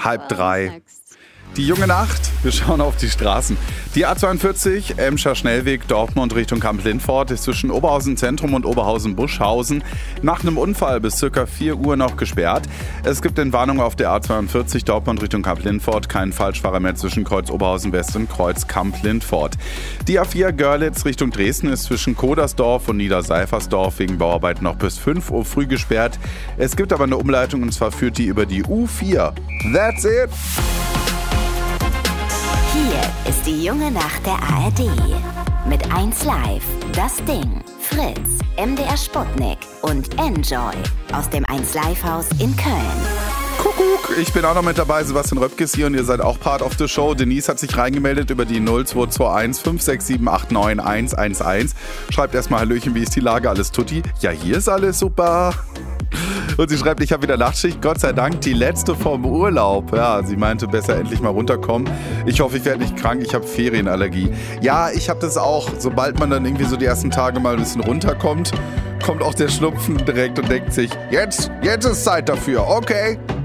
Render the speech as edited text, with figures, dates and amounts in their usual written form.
2:30. Die junge Nacht, wir schauen auf die Straßen. Die A42, Emscher Schnellweg, Dortmund Richtung Kamp-Lindfort ist zwischen Oberhausen Zentrum und Oberhausen-Buschhausen nach einem Unfall bis ca. 4 Uhr noch gesperrt. Es gibt Entwarnung auf der A42 Dortmund Richtung Kamp-Lindfort, keinen Falschfahrer mehr zwischen Kreuz Oberhausen West und Kreuz Kamp-Lindfort. Die A4 Görlitz Richtung Dresden ist zwischen Kodersdorf und Niederseifersdorf wegen Bauarbeiten noch bis 5 Uhr früh gesperrt. Es gibt aber eine Umleitung und zwar führt die über die U4. That's it! Hier ist die junge Nacht der ARD. Mit 1Live, Das Ding, Fritz, MDR Sputnik und Enjoy aus dem 1Live-Haus in Köln. Kuckuck, ich bin auch noch mit dabei, Sebastian Röpkes hier und ihr seid auch Part of the Show. Denise hat sich reingemeldet über die 0221 567 89 111. Schreibt erstmal Hallöchen, wie ist die Lage, alles tutti? Ja, hier ist alles super. Und sie schreibt, ich habe wieder Nachtschicht, Gott sei Dank, die letzte vom Urlaub. Ja, sie meinte, besser endlich mal runterkommen. Ich hoffe, ich werde nicht krank, ich habe Ferienallergie. Ja, ich habe das auch. Sobald man dann irgendwie so die ersten Tage mal ein bisschen runterkommt, kommt auch der Schnupfen direkt und denkt sich, jetzt ist Zeit dafür, okay.